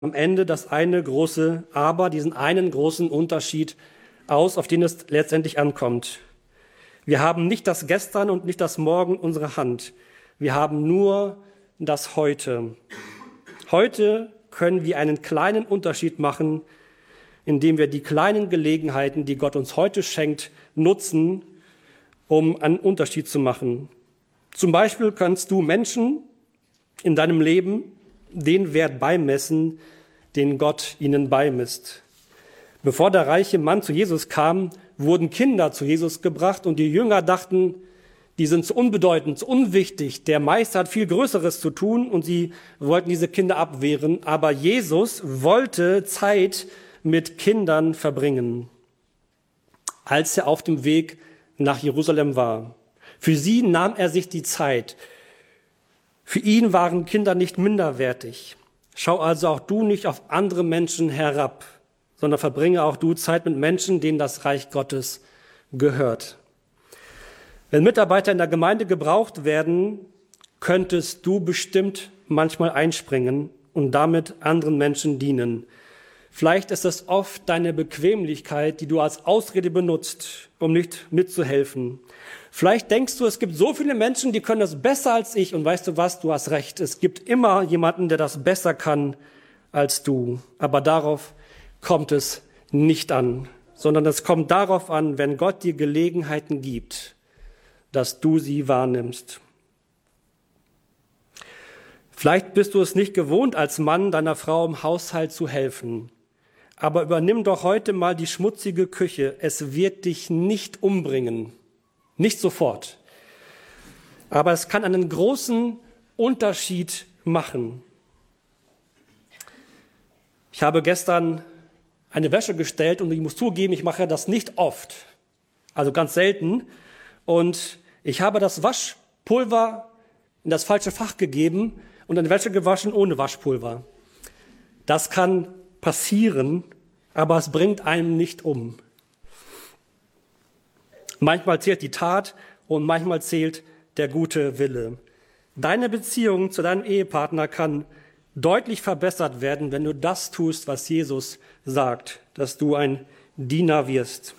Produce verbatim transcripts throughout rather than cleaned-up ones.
am Ende das eine große Aber, diesen einen großen Unterschied aus, auf den es letztendlich ankommt. Wir haben nicht das Gestern und nicht das Morgen in unserer Hand. Wir haben nur das Heute. Heute können wir einen kleinen Unterschied machen, indem wir die kleinen Gelegenheiten, die Gott uns heute schenkt, nutzen, um einen Unterschied zu machen. Zum Beispiel kannst du Menschen in deinem Leben den Wert beimessen, den Gott ihnen beimisst. Bevor der reiche Mann zu Jesus kam, wurden Kinder zu Jesus gebracht und die Jünger dachten, die sind zu unbedeutend, zu unwichtig. Der Meister hat viel Größeres zu tun und sie wollten diese Kinder abwehren. Aber Jesus wollte Zeit mit Kindern verbringen, als er auf dem Weg nach Jerusalem war. Für sie nahm er sich die Zeit. Für ihn waren Kinder nicht minderwertig. Schau also auch du nicht auf andere Menschen herab, sondern verbringe auch du Zeit mit Menschen, denen das Reich Gottes gehört. Wenn Mitarbeiter in der Gemeinde gebraucht werden, könntest du bestimmt manchmal einspringen und damit anderen Menschen dienen. Vielleicht ist es oft deine Bequemlichkeit, die du als Ausrede benutzt, um nicht mitzuhelfen. Vielleicht denkst du, es gibt so viele Menschen, die können das besser als ich. Und weißt du was, du hast recht. Es gibt immer jemanden, der das besser kann als du. Aber darauf kommt es nicht an, sondern es kommt darauf an, wenn Gott dir Gelegenheiten gibt, dass du sie wahrnimmst. Vielleicht bist du es nicht gewohnt, als Mann deiner Frau im Haushalt zu helfen. Aber übernimm doch heute mal die schmutzige Küche. Es wird dich nicht umbringen. Nicht sofort. Aber es kann einen großen Unterschied machen. Ich habe gestern eine Wäsche gestellt und ich muss zugeben, ich mache das nicht oft. Also ganz selten. Und ich habe das Waschpulver in das falsche Fach gegeben und eine Wäsche gewaschen ohne Waschpulver. Das kann passieren, aber es bringt einen nicht um. Manchmal zählt die Tat und manchmal zählt der gute Wille. Deine Beziehung zu deinem Ehepartner kann deutlich verbessert werden, wenn du das tust, was Jesus sagt, dass du ein Diener wirst.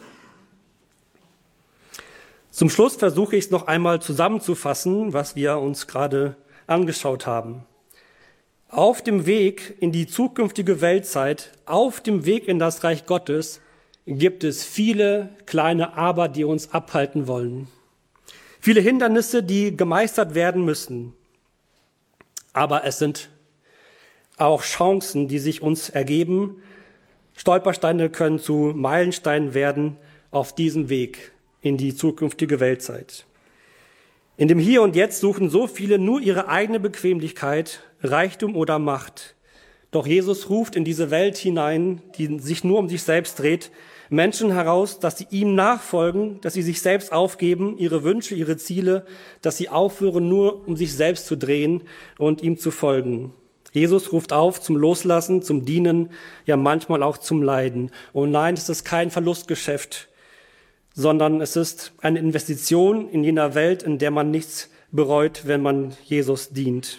Zum Schluss versuche ich es noch einmal zusammenzufassen, was wir uns gerade angeschaut haben. Auf dem Weg in die zukünftige Weltzeit, auf dem Weg in das Reich Gottes, gibt es viele kleine Aber, die uns abhalten wollen. Viele Hindernisse, die gemeistert werden müssen. Aber es sind auch Chancen, die sich uns ergeben. Stolpersteine können zu Meilensteinen werden auf diesem Weg in die zukünftige Weltzeit. In dem Hier und Jetzt suchen so viele nur ihre eigene Bequemlichkeit, Reichtum oder Macht. Doch Jesus ruft in diese Welt hinein, die sich nur um sich selbst dreht, Menschen heraus, dass sie ihm nachfolgen, dass sie sich selbst aufgeben, ihre Wünsche, ihre Ziele, dass sie aufhören, nur um sich selbst zu drehen und ihm zu folgen. Jesus ruft auf zum Loslassen, zum Dienen, ja manchmal auch zum Leiden. Und nein, es ist kein Verlustgeschäft, sondern es ist eine Investition in jener Welt, in der man nichts bereut, wenn man Jesus dient.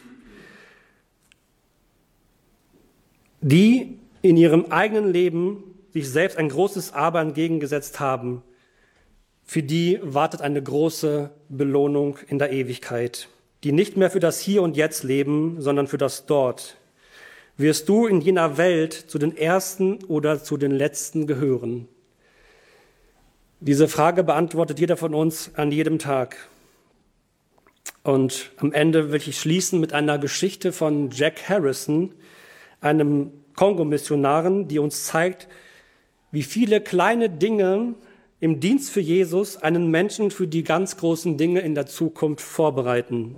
Die in ihrem eigenen Leben sich selbst ein großes Aber entgegengesetzt haben, für die wartet eine große Belohnung in der Ewigkeit, die nicht mehr für das Hier und Jetzt leben, sondern für das Dort. Wirst du in jener Welt zu den Ersten oder zu den Letzten gehören? Diese Frage beantwortet jeder von uns an jedem Tag. Und am Ende will ich schließen mit einer Geschichte von Jack Harrison, einem Kongo-Missionaren, die uns zeigt, wie viele kleine Dinge im Dienst für Jesus einen Menschen für die ganz großen Dinge in der Zukunft vorbereiten.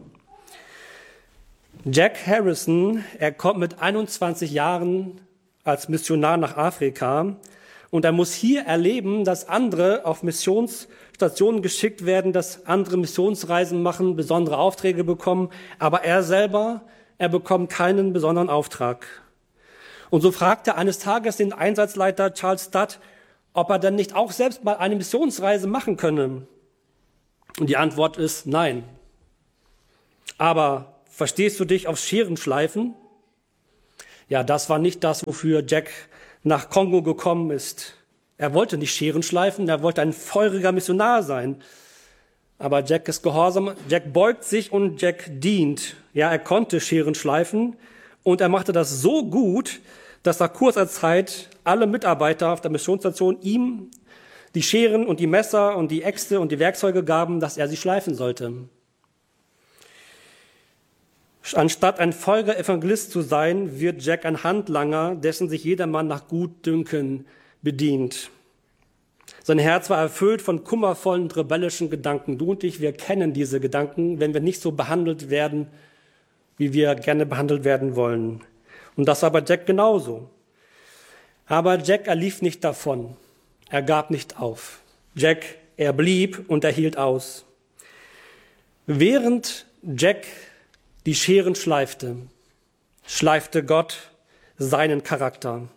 Jack Harrison, er kommt mit einundzwanzig Jahren als Missionar nach Afrika und er muss hier erleben, dass andere auf Missionsstationen geschickt werden, dass andere Missionsreisen machen, besondere Aufträge bekommen, aber er selber, er bekommt keinen besonderen Auftrag. Und so fragt er eines Tages den Einsatzleiter Charles Studd, ob er denn nicht auch selbst mal eine Missionsreise machen könne. Und die Antwort ist nein. Aber verstehst du dich auf Scherenschleifen? Ja, das war nicht das, wofür Jack nach Kongo gekommen ist. Er wollte nicht Scheren schleifen, er wollte ein feuriger Missionar sein. Aber Jack ist gehorsam, Jack beugt sich und Jack dient. Ja, er konnte Scheren schleifen und er machte das so gut, dass nach kurzer Zeit alle Mitarbeiter auf der Missionsstation ihm die Scheren und die Messer und die Äxte und die Werkzeuge gaben, dass er sie schleifen sollte. Anstatt ein feuriger Evangelist zu sein, wird Jack ein Handlanger, dessen sich jedermann nach Gutdünken bedient. Sein Herz war erfüllt von kummervollen und rebellischen Gedanken. Du und ich, wir kennen diese Gedanken, wenn wir nicht so behandelt werden, wie wir gerne behandelt werden wollen. Und das war bei Jack genauso. Aber Jack, er lief nicht davon. Er gab nicht auf. Jack, er blieb und er hielt aus. Während Jack die Scheren schleifte, schleifte Gott seinen Charakter.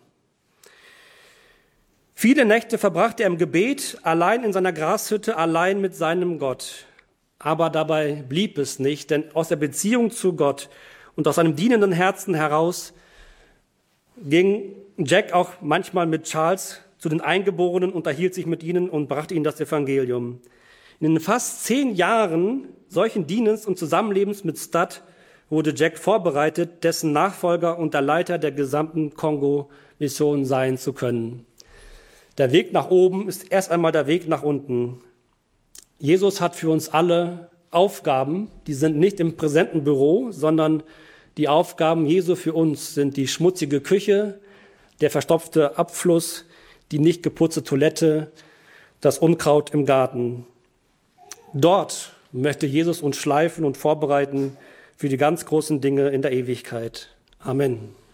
Viele Nächte verbrachte er im Gebet, allein in seiner Grashütte, allein mit seinem Gott. Aber dabei blieb es nicht, denn aus der Beziehung zu Gott und aus seinem dienenden Herzen heraus ging Jack auch manchmal mit Charles zu den Eingeborenen, unterhielt sich mit ihnen und brachte ihnen das Evangelium. In den fast zehn Jahren solchen Dienens und Zusammenlebens mit Stud wurde Jack vorbereitet, dessen Nachfolger und der Leiter der gesamten Kongo-Mission sein zu können. Der Weg nach oben ist erst einmal der Weg nach unten. Jesus hat für uns alle Aufgaben, die sind nicht im präsenten Büro, sondern die Aufgaben Jesu für uns sind die schmutzige Küche, der verstopfte Abfluss, die nicht geputzte Toilette, das Unkraut im Garten. Dort möchte Jesus uns schleifen und vorbereiten für die ganz großen Dinge in der Ewigkeit. Amen.